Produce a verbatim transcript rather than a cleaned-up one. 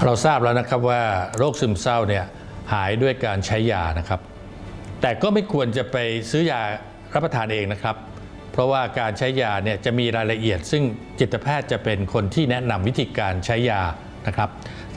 เราทราบแล้วนะครับว่าโรคซึมเศร้าเนี่ยหายด้วยการใช้ยานะครับแต่ก็ไม่ควรจะไปซื้อยารับประทานเองนะครับเพราะว่าการใช้ยาเนี่ยจะมีรายละเอียดซึ่งจิตแพทย์จะเป็นคนที่แนะนำวิธีการใช้ยานะครับ